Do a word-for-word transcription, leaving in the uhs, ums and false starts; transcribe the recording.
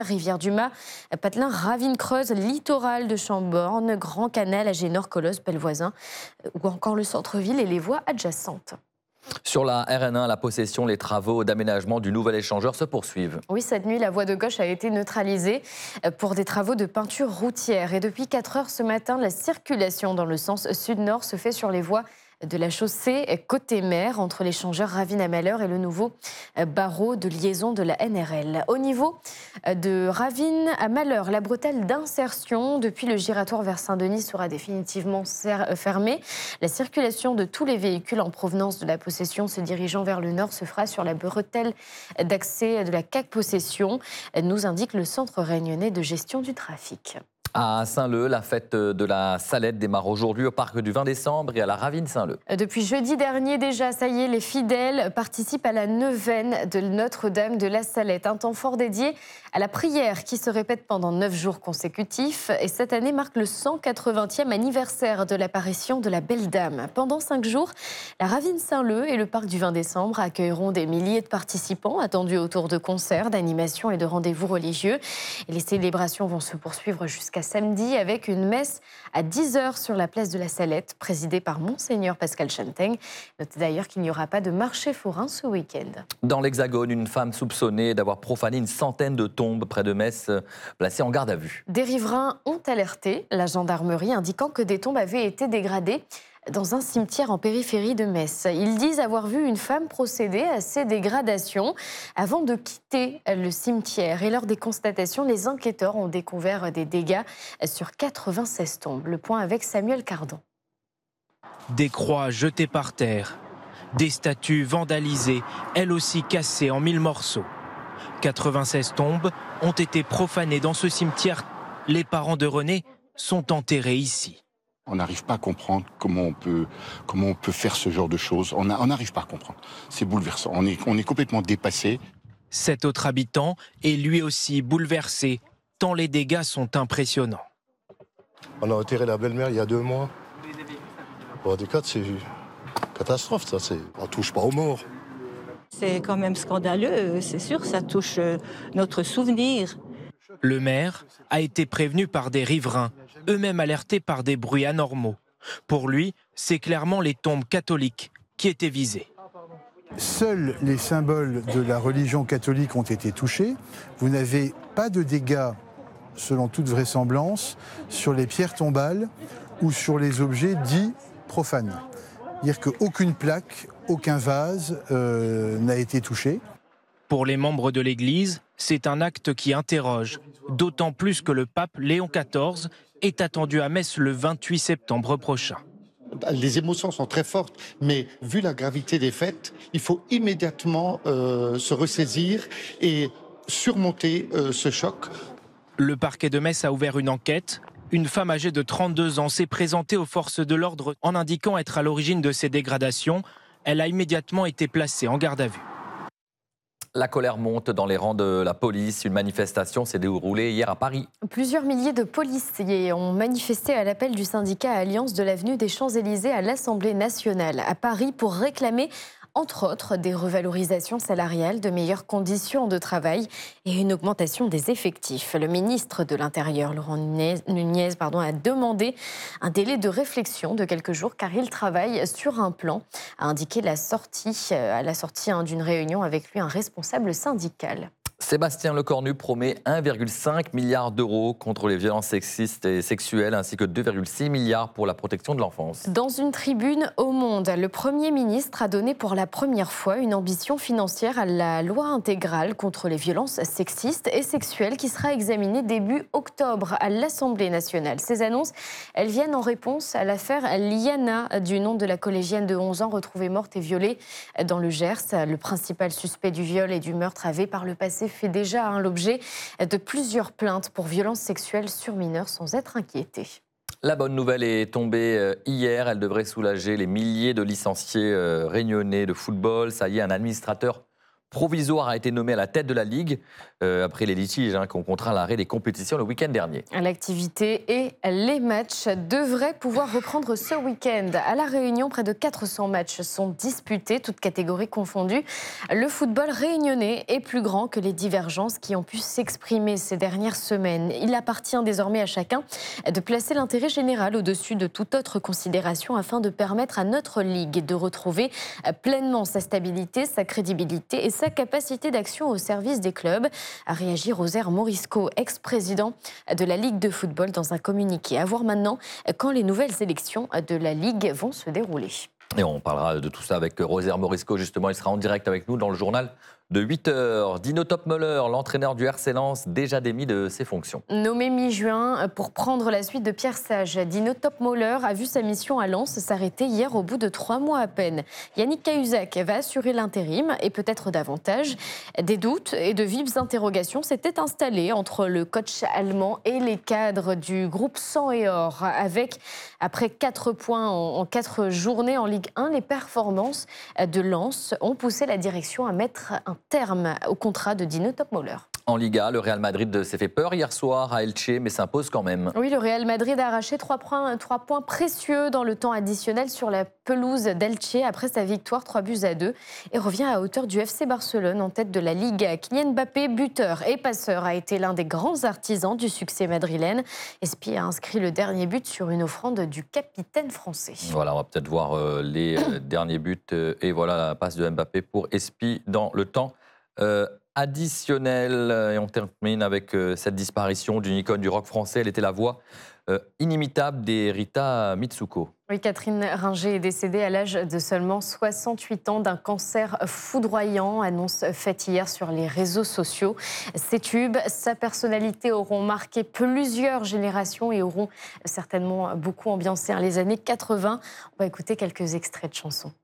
Rivière-du-Mât, Patelin, Ravine-Creuse, littoral de Chambord, Grand Canal, Agénor, Colosse, Belvoisin, ou encore le centre-ville et les voies adjacentes. Sur la R N un, la possession, les travaux d'aménagement du nouvel échangeur se poursuivent. Oui, cette nuit, la voie de gauche a été neutralisée pour des travaux de peinture routière. Et depuis quatre heures ce matin, la circulation dans le sens sud-nord se fait sur les voies de la chaussée côté mer entre l'échangeur Ravine à Malheur et le nouveau barreau de liaison de la N R L. Au niveau de Ravine à Malheur, la bretelle d'insertion depuis le giratoire vers Saint-Denis sera définitivement fermée. La circulation de tous les véhicules en provenance de la possession se dirigeant vers le nord se fera sur la bretelle d'accès de la C A C Possession, nous indique le Centre réunionnais de gestion du trafic. À Saint-Leu, la fête de la Salette démarre aujourd'hui au parc du vingt décembre et à la Ravine Saint-Leu. Depuis jeudi dernier déjà, ça y est, les fidèles participent à la neuvaine de Notre-Dame de la Salette. Un temps fort dédié à la prière qui se répète pendant neuf jours consécutifs. Et cette année marque le cent quatre-vingtième anniversaire de l'apparition de la Belle Dame. Pendant cinq jours, la Ravine Saint-Leu et le parc du vingt décembre accueilleront des milliers de participants attendus autour de concerts, d'animations et de rendez-vous religieux. Et les célébrations vont se poursuivre jusqu'à samedi avec une messe à dix heures sur la place de la Salette, présidée par Monseigneur Pascal Chantaigne. Notez d'ailleurs qu'il n'y aura pas de marché forain ce week-end. Dans l'Hexagone, une femme soupçonnée d'avoir profané une centaine de tombes près de Metz, placée en garde à vue. Des riverains ont alerté la gendarmerie, indiquant que des tombes avaient été dégradées dans un cimetière en périphérie de Metz. Ils disent avoir vu une femme procéder à ces dégradations avant de quitter le cimetière. Et lors des constatations, les enquêteurs ont découvert des dégâts sur quatre-vingt-seize tombes. Le point avec Samuel Cardon. Des croix jetées par terre, des statues vandalisées, elles aussi cassées en mille morceaux. quatre-vingt-seize tombes ont été profanées dans ce cimetière. Les parents de René sont enterrés ici. On n'arrive pas à comprendre comment on peut, comment on peut faire ce genre de choses. On n'arrive pas à comprendre. C'est bouleversant. On est, on est complètement dépassé. Cet autre habitant est lui aussi bouleversé, tant les dégâts sont impressionnants. On a enterré la belle-mère il y a deux mois. Bon, des cas, c'est une catastrophe, ça. On ne touche pas aux morts. C'est quand même scandaleux, c'est sûr, ça touche notre souvenir. Le maire a été prévenu par des riverains, eux-mêmes alertés par des bruits anormaux. Pour lui, c'est clairement les tombes catholiques qui étaient visées. Seuls les symboles de la religion catholique ont été touchés. Vous n'avez pas de dégâts, selon toute vraisemblance, sur les pierres tombales ou sur les objets dits profanes. C'est-à-dire qu'aucune plaque, aucun vase euh, n'a été touché. Pour les membres de l'Église, c'est un acte qui interroge, d'autant plus que le pape Léon quatorze est attendu à Metz le vingt-huit septembre prochain. Les émotions sont très fortes, mais vu la gravité des faits, il faut immédiatement euh, se ressaisir et surmonter euh, ce choc. Le parquet de Metz a ouvert une enquête. Une femme âgée de trente-deux ans s'est présentée aux forces de l'ordre en indiquant être à l'origine de ces dégradations. Elle a immédiatement été placée en garde à vue. La colère monte dans les rangs de la police. Une manifestation s'est déroulée hier à Paris. Plusieurs milliers de policiers ont manifesté à l'appel du syndicat Alliance de l'avenue des Champs-Élysées à l'Assemblée nationale à Paris pour réclamer, entre autres, des revalorisations salariales, de meilleures conditions de travail et une augmentation des effectifs. Le ministre de l'Intérieur, Laurent Nunez, pardon, a demandé un délai de réflexion de quelques jours car il travaille sur un plan, a indiqué la sortie, à la sortie hein, d'une réunion avec lui un responsable syndical. Sébastien Lecornu promet un virgule cinq milliard d'euros contre les violences sexistes et sexuelles, ainsi que deux virgule six milliards pour la protection de l'enfance. Dans une tribune au Monde, le Premier ministre a donné pour la première fois une ambition financière à la loi intégrale contre les violences sexistes et sexuelles qui sera examinée début octobre à l'Assemblée nationale. Ces annonces, elles viennent en réponse à l'affaire Liana, du nom de la collégienne de onze ans retrouvée morte et violée dans le Gers. Le principal suspect du viol et du meurtre avait par le passé fait déjà hein, l'objet de plusieurs plaintes pour violences sexuelles sur mineurs sans être inquiété. La bonne nouvelle est tombée hier. Elle devrait soulager les milliers de licenciés réunionnais de football. Ça y est, un administrateur provisoire a été nommé à la tête de la Ligue euh, après les litiges hein, qui ont contraint l'arrêt des compétitions le week-end dernier. L'activité et les matchs devraient pouvoir reprendre ce week-end. À La Réunion, près de quatre cents matchs sont disputés, toutes catégories confondues. Le football réunionnais est plus grand que les divergences qui ont pu s'exprimer ces dernières semaines. Il appartient désormais à chacun de placer l'intérêt général au-dessus de toute autre considération afin de permettre à notre Ligue de retrouver pleinement sa stabilité, sa crédibilité et sa capacité d'action au service des clubs, a réagi Rosaire Morisco, ex-président de la Ligue de football, dans un communiqué. À voir maintenant quand les nouvelles élections de la Ligue vont se dérouler. Et on parlera de tout ça avec Rosaire Morisco, justement. Il sera en direct avec nous dans le journal de huit heures. Dino Topmöller, l'entraîneur du R C Lens, déjà démis de ses fonctions. Nommé mi-juin pour prendre la suite de Pierre Sage, Dino Topmöller a vu sa mission à Lens s'arrêter hier au bout de trois mois à peine. Yannick Cahuzac va assurer l'intérim et peut-être davantage. Des doutes et de vives interrogations s'étaient installés entre le coach allemand et les cadres du groupe Sang et Or. Avec, après quatre points en, en quatre journées en Ligue un, les performances de Lens ont poussé la direction à mettre un terme au contrat de Dino Topmöller. En Liga, le Real Madrid s'est fait peur hier soir à Elche, mais s'impose quand même. Oui, le Real Madrid a arraché trois points, trois points précieux dans le temps additionnel sur la pelouse d'Elche après sa victoire trois buts à deux et revient à hauteur du F C Barcelone en tête de la Liga. Kylian Mbappé, buteur et passeur, a été l'un des grands artisans du succès madrilène. Espi a inscrit le dernier but sur une offrande du capitaine français. Voilà, on va peut-être voir euh, les euh, derniers buts euh, et voilà la passe de Mbappé pour Espi dans le temps euh, additionnel. Et on termine avec euh, cette disparition d'une icône du rock français. Elle était la voix euh, inimitable d'Erita Mitsuko. Oui, Catherine Ringer est décédée à l'âge de seulement soixante-huit ans d'un cancer foudroyant, annonce faite hier sur les réseaux sociaux. Ses tubes, sa personnalité auront marqué plusieurs générations et auront certainement beaucoup ambiancé les années quatre-vingts. On va écouter quelques extraits de chansons.